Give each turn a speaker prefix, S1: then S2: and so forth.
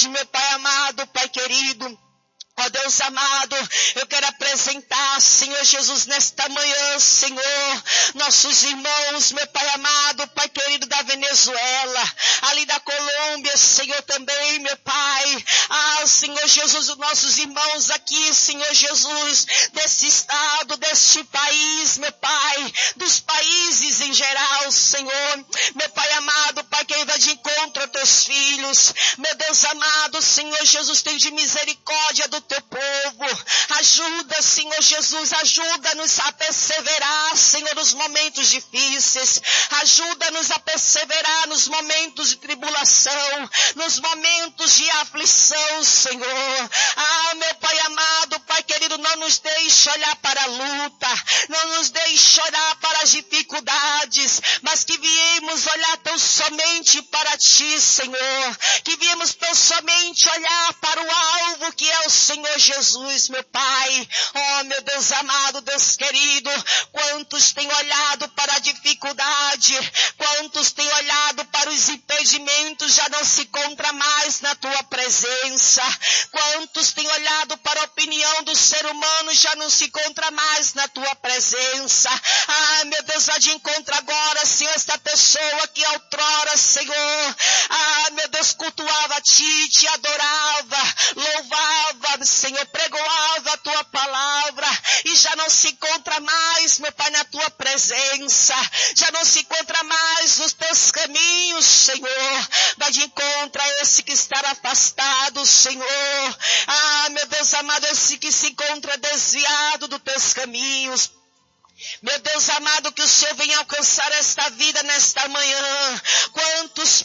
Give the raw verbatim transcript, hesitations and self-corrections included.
S1: hoje, meu Pai amado, Pai querido, ó Deus amado, eu quero apresentar, Senhor Jesus, nesta manhã, Senhor, nossos irmãos, meu Pai amado, Pai querido da Venezuela, ali da Colômbia, Senhor, também, meu Pai, ah, Senhor Jesus, os nossos irmãos aqui, Senhor Jesus, desse estado, deste país, meu Pai, dos países em geral, Senhor, meu Pai amado, Pai querido, vai de encontro a teus filhos, meu Deus amado, Senhor Jesus, tem de misericórdia do teu povo, ajuda, Senhor Jesus, ajuda-nos a perseverar, Senhor, nos momentos difíceis, ajuda-nos a perseverar nos momentos de tribulação, nos momentos de aflição, Senhor. Ah, meu Pai amado, Pai querido, não nos deixe olhar para a luta, não nos deixe olhar para as dificuldades, mas que viemos olhar tão somente para Ti, Senhor, que viemos tão somente olhar para o alvo que é o Senhor Jesus, meu Pai. Oh, meu Deus amado, Deus querido, quantos têm olhado para a dificuldade, quantos têm olhado para os impedimentos, já não se encontra mais na Tua presença, quantos têm olhado para a opinião do ser humano, já não se encontra mais na Tua presença. Ah, meu Deus, vai de encontro agora, Senhor, esta pessoa que outrora, Senhor, ah, meu Deus, cultuava a Ti, Te adorava, louvava, Senhor, pregoava a Tua palavra e já não se encontra mais, meu Pai, na Tua presença, já não se encontra mais nos Teus caminhos, Senhor. Vai de encontro a esse que está afastado, Senhor. Ah, meu Deus amado, esse que se encontra desviado dos Teus caminhos. Meu Deus amado, que o Senhor venha alcançar esta vida nesta manhã. Quantos